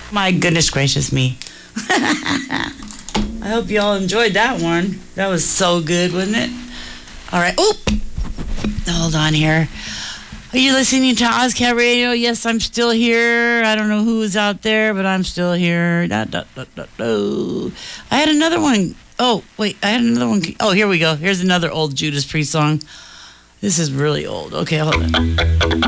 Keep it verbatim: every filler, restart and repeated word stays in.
My goodness gracious me. I hope you all enjoyed that one. That was so good, wasn't it? All right. Oop. Hold on here. Are you listening to Ozcat Radio? Yes, I'm still here. I don't know who is out there, but I'm still here. Da, da, da, da, da. I had another one. Oh, wait. I had another one. Oh, here we go. Here's another old Judas Priest song. This is really old. Okay, hold on.